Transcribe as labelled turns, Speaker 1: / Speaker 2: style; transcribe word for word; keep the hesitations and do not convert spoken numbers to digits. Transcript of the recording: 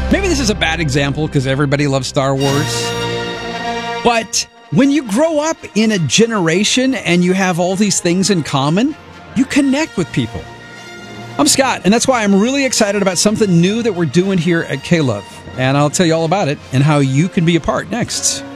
Speaker 1: Maybe this is a bad example because everybody loves Star Wars. But when you grow up in a generation and you have all these things in common, you connect with people. I'm Scott, and that's why I'm really excited about something new that we're doing here at K-Love. And I'll tell you all about it and how you can be a part next.